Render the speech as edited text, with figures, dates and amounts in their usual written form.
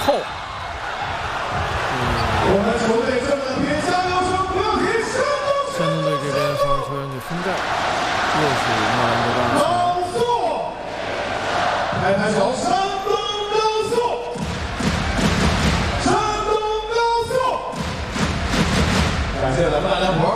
后。 我们球队正在偏下流球，不要停！ 山东队这边防守球员给分盖，又是莫兰德的高速，拍拍手，山东高速，山东高速，感谢咱们大家伙。